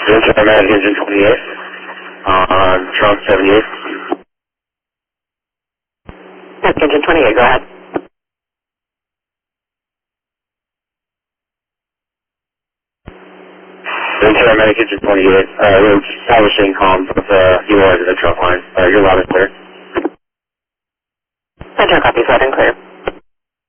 Paramedic Engine 28, Trunk 78. Engine 28, go ahead. Paramedic Engine 28, we're establishing column